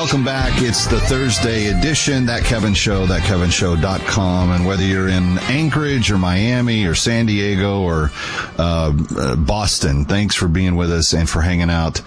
welcome back. It's the Thursday edition, That Kevin Show, thatkevinshow.com. And whether you're in Anchorage or Miami or San Diego or Boston, thanks for being with us and for hanging out.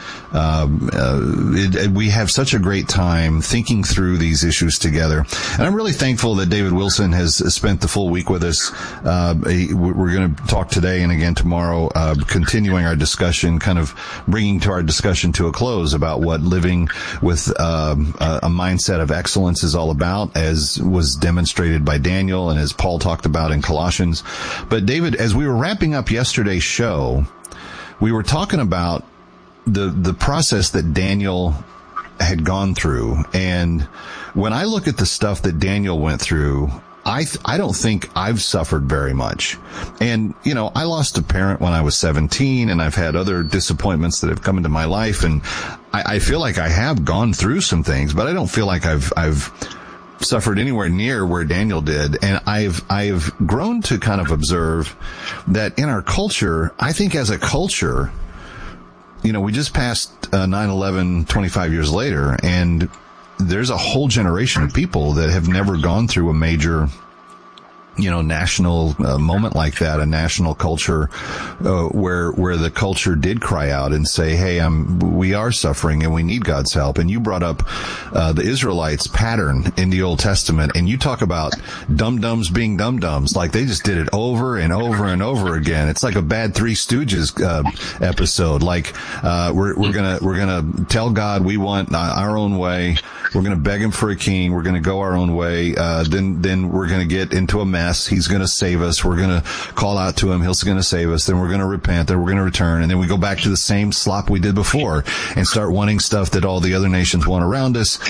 We have such a great time thinking through these issues together. And I'm really thankful that David Wilson has spent the full week with us. We're going to talk today and again tomorrow, continuing our discussion, kind of bringing our discussion to a close about what living with a mindset of excellence is all about, as was demonstrated by Daniel and as Paul talked about in Colossians. But David, as we were wrapping up yesterday's show, we were talking about the process that Daniel had gone through. And when I look at the stuff that Daniel went through, I don't think I've suffered very much. And, you know, I lost a parent when I was 17, and I've had other disappointments that have come into my life. And I feel like I have gone through some things, but I don't feel like I've suffered anywhere near where Daniel did. And I've grown to kind of observe that in our culture, I think as a culture, you know, we just passed 9/11 25 years later, and there's a whole generation of people that have never gone through a major, you know, national moment like that, a national culture where the culture did cry out and say, hey, we are suffering and we need God's help. And you brought up the Israelites' pattern in the Old Testament, and you talk about dum-dums being dum-dums, like they just did it over and over and over again. It's like a bad Three Stooges episode. Like we're gonna tell God we want our own way. We're going to beg him for a king. We're going to go our own way. Then we're going to get into a mess. He's going to save us. We're going to call out to him. He's going to save us. Then we're going to repent. Then we're going to return. And then we go back to the same slop we did before and start wanting stuff that all the other nations want around us.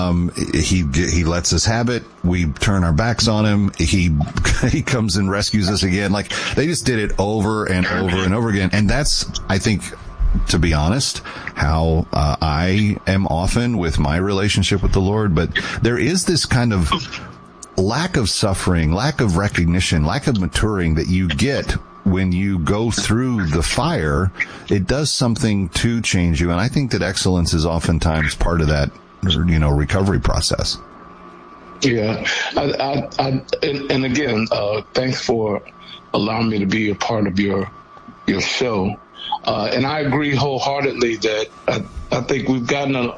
He lets us have it. We turn our backs on him. He comes and rescues us again. Like, they just did it over and over and over again. And that's, I think, to be honest, how I am often with my relationship with the Lord. But there is this kind of lack of suffering, lack of recognition, lack of maturing that you get when you go through the fire. It does something to change you. And I think that excellence is oftentimes part of that, you know, recovery process. Yeah. And again, thanks for allowing me to be a part of your show. And I agree wholeheartely that I think we've gotten a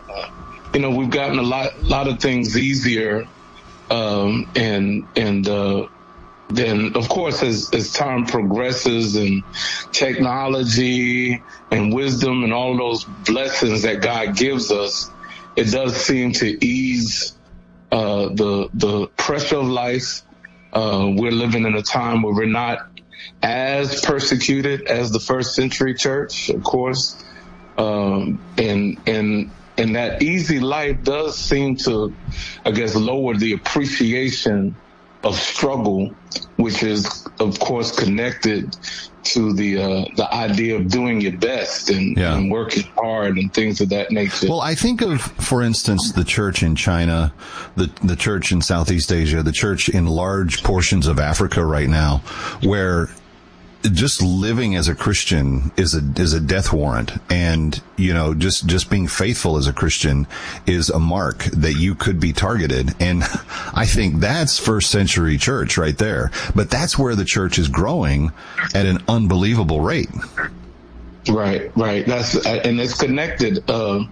lot of things easier, and then of course as time progresses and technology and wisdom and all those blessings that God gives us, it does seem to ease the pressure of life. We're living in a time where we're not as persecuted as the first century church, of course. And that easy life does seem to, I guess, lower the appreciation of struggle, which is, of course, connected to the idea of doing your best and working hard and things of that nature. Well, I think of, for instance, the church in China, the church in Southeast Asia, the church in large portions of Africa right now, where just living as a Christian is a death warrant. And, you know, just being faithful as a Christian is a mark that you could be targeted. And I think that's first century church right there. But that's where the church is growing at an unbelievable rate. Right. And it's connected.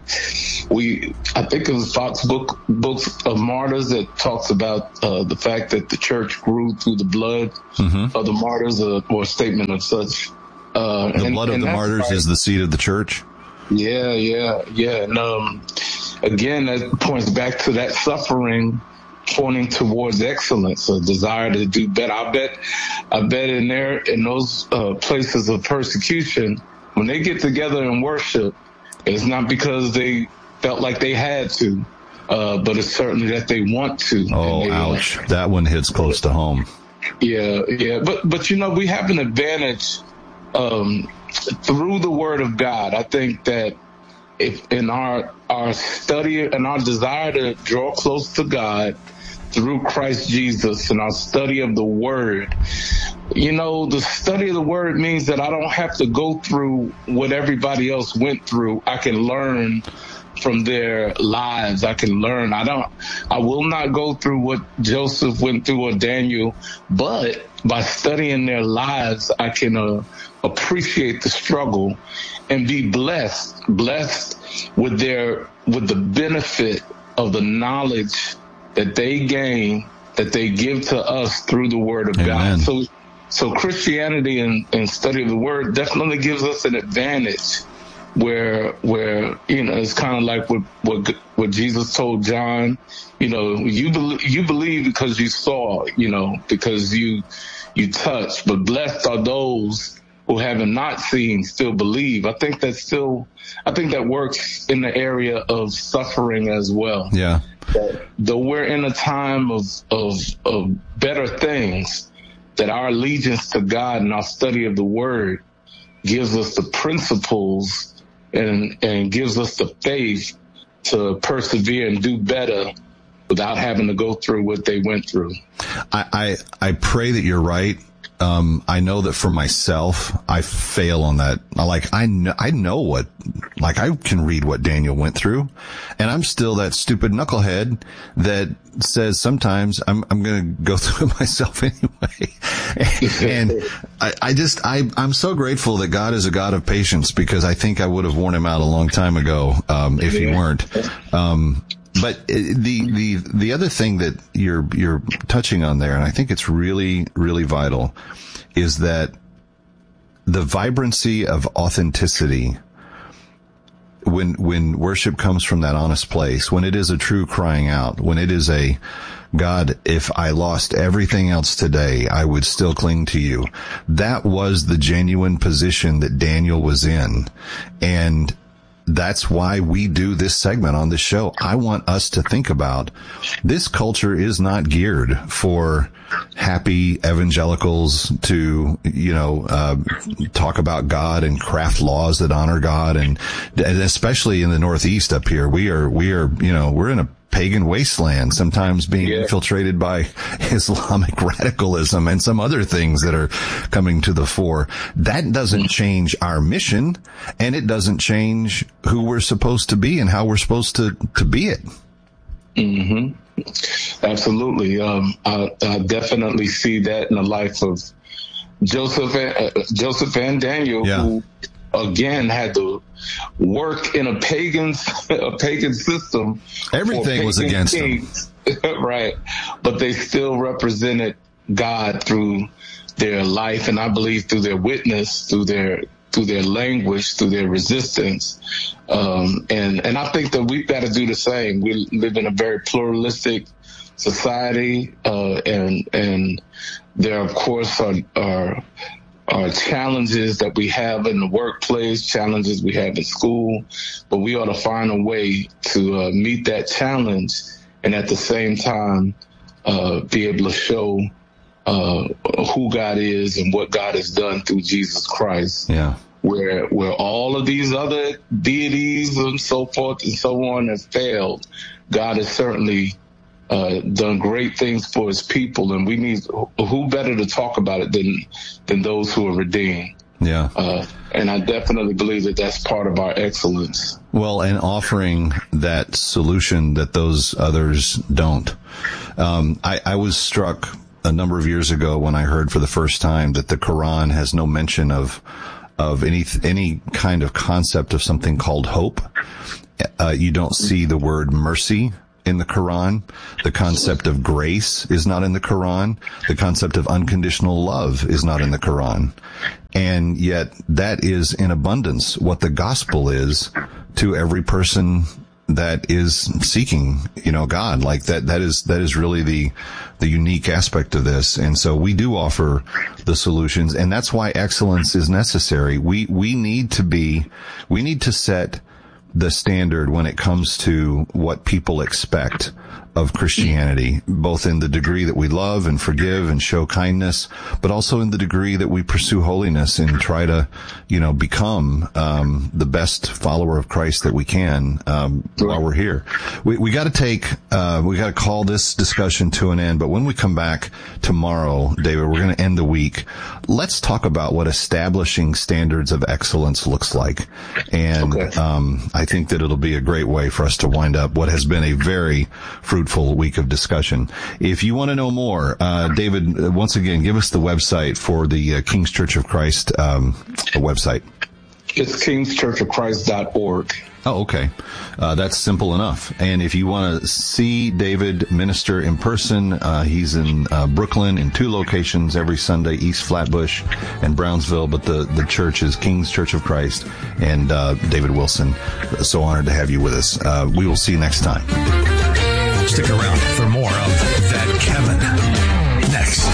I think it was Fox Books of Martyrs that talks about the fact that the church grew through the blood of the martyrs, or a statement of such. The blood of the martyrs is the seed of the church. Yeah. And again, that points back to that suffering pointing towards excellence, a desire to do better. I bet in those places of persecution, when they get together and worship, it's not because they felt like they had to, but it's certainly that they want to. Oh, ouch. That one hits close to home. Yeah. But you know, we have an advantage through the Word of God. I think that if in our study and our desire to draw close to God through Christ Jesus and our study of the Word, the study of the word means that I don't have to go through what everybody else went through. I can learn from their lives. I can learn. I will not go through what Joseph went through or Daniel, but by studying their lives, I can appreciate the struggle and be blessed with the benefit of the knowledge that they gain, that they give to us through the word of Amen. God. So Christianity and study of the word definitely gives us an advantage where it's kind of like what Jesus told John, you believe because you saw, because you touched, but blessed are those who having not seen still believe. I think that works in the area of suffering as well. Yeah. Though we're in a time of better things, that our allegiance to God and our study of the word gives us the principles and gives us the faith to persevere and do better without having to go through what they went through. I pray that you're right. I know that for myself, I fail on that. I can read what Daniel went through, and I'm still that stupid knucklehead that says sometimes I'm going to go through it myself anyway. And I'm so grateful that God is a God of patience, because I think I would have worn him out a long time ago, if he weren't. But the other thing that you're touching on there, and I think it's really, really vital, is that the vibrancy of authenticity, when worship comes from that honest place, when it is a true crying out, when it is a, God, if I lost everything else today, I would still cling to you. That was the genuine position that Daniel was in. And that's why we do this segment on this show. I want us to think about this culture is not geared for happy evangelicals to, talk about God and craft laws that honor God. And especially in the Northeast up here, we're in a pagan wasteland, sometimes being infiltrated by Islamic radicalism and some other things that are coming to the fore. That doesn't change our mission, and it doesn't change who we're supposed to be and how we're supposed to be it. Mm-hmm. Absolutely. I definitely see that in the life of Joseph and Daniel, who again had to work in a pagan system. Everything was against them. Right. But they still represented God through their life, and I believe through their witness, through their language, through their resistance. And I think that we've got to do the same. We live in a very pluralistic society, and there, of course, are challenges that we have in the workplace, challenges we have in school, but we ought to find a way to meet that challenge, and at the same time be able to show who God is and what God has done through Jesus Christ. Yeah. Where all of these other deities and so forth and so on have failed, God has certainly done great things for his people, and we need who better to talk about it than those who are redeemed. Yeah. And I definitely believe that that's part of our excellence. Well, and offering that solution that those others don't. I was struck a number of years ago when I heard for the first time that the Quran has no mention of any kind of concept of something called hope. You don't see the word mercy in the Quran. The concept of grace is not in the Quran. The concept of unconditional love is not in the Quran. And yet that is in abundance what the gospel is to every person that is seeking, God. Like that is really the unique aspect of this. And so we do offer the solutions, and that's why excellence is necessary. We need to set the standard when it comes to what people expect of Christianity, both in the degree that we love and forgive and show kindness, but also in the degree that we pursue holiness and try to, become the best follower of Christ that we can while we're here. We got to call this discussion to an end. But when we come back tomorrow, David, we're going to end the week. Let's talk about what establishing standards of excellence looks like. And I think that it'll be a great way for us to wind up what has been a very fruitful week of discussion. If you want to know more, David, once again, give us the website for the King's Church of Christ website. It's kingschurchofchrist.org. Oh, okay. That's simple enough. And if you want to see David minister in person, he's in Brooklyn in 2 locations every Sunday, East Flatbush and Brownsville, but the church is King's Church of Christ. And David Wilson, so honored to have you with us. We will see you next time. Stick around for more of That Kevin. Next.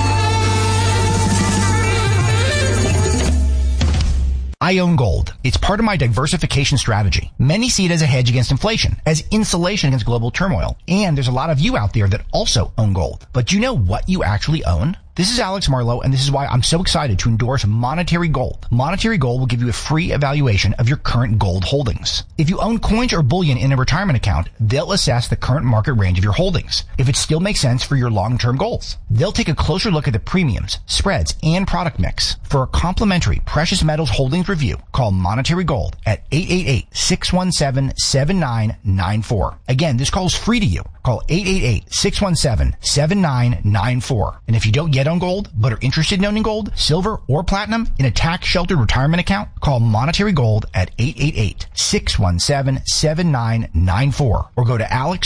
I own gold. It's part of my diversification strategy. Many see it as a hedge against inflation, as insulation against global turmoil. And there's a lot of you out there that also own gold. But do you know what you actually own? This is Alex Marlowe, and this is why I'm so excited to endorse Monetary Gold. Monetary Gold will give you a free evaluation of your current gold holdings. If you own coins or bullion in a retirement account, they'll assess the current market range of your holdings, if it still makes sense for your long-term goals. They'll take a closer look at the premiums, spreads, and product mix. For a complimentary precious metals holdings review, call Monetary Gold at 888-617-7994. Again, this call is free to you. Call 888-617-7994. And if you don't yet own gold, but are interested in owning gold, silver, or platinum in a tax-sheltered retirement account, call Monetary Gold at 888-617-7994. Or go to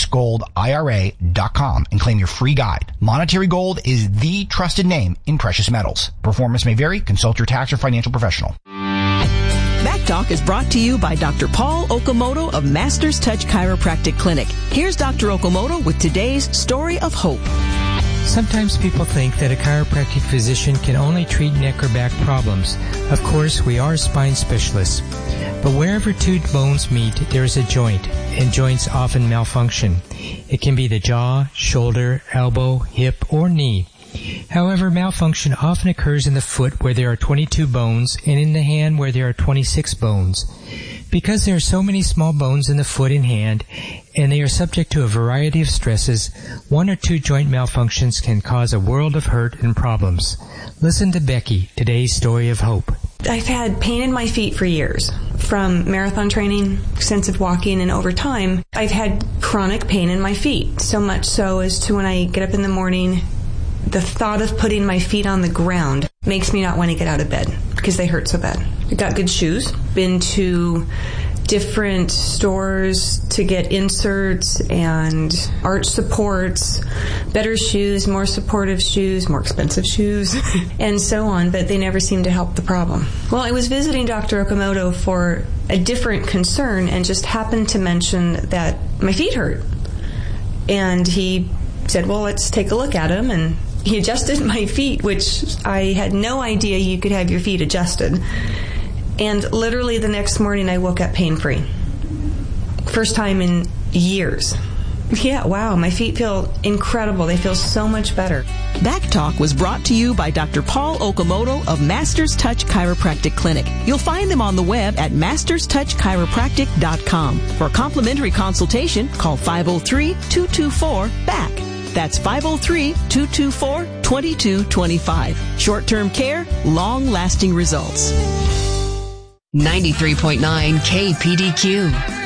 alexgoldira.com and claim your free guide. Monetary Gold is the trusted name in precious metals. Performance may vary. Consult your tax or financial professional. Back Talk is brought to you by Dr. Paul Okamoto of Masters Touch Chiropractic Clinic. Here's Dr. Okamoto with today's story of hope. Sometimes people think that a chiropractic physician can only treat neck or back problems. Of course, we are spine specialists. But wherever 2 bones meet, there is a joint, and joints often malfunction. It can be the jaw, shoulder, elbow, hip, or knee. However, malfunction often occurs in the foot where there are 22 bones and in the hand where there are 26 bones. Because there are so many small bones in the foot and hand, and they are subject to a variety of stresses, 1 or 2 joint malfunctions can cause a world of hurt and problems. Listen to Becky, today's story of hope. I've had pain in my feet for years, from marathon training, extensive walking, and over time, I've had chronic pain in my feet, so much so as to when I get up in the morning, the thought of putting my feet on the ground makes me not want to get out of bed because they hurt so bad. I got good shoes, been to different stores to get inserts and arch supports, better shoes, more supportive shoes, more expensive shoes, and so on, but they never seem to help the problem. Well, I was visiting Dr. Okamoto for a different concern and just happened to mention that my feet hurt. And he said, well, let's take a look at them, and he adjusted my feet, which I had no idea you could have your feet adjusted. And literally the next morning I woke up pain-free. First time in years. Yeah, wow, my feet feel incredible. They feel so much better. Back Talk was brought to you by Dr. Paul Okamoto of Masters Touch Chiropractic Clinic. You'll find them on the web at masterstouchchiropractic.com. For a complimentary consultation, call 503-224-BACK. That's 503-224-2225. Short-term care, long-lasting results. 93.9 KPDQ.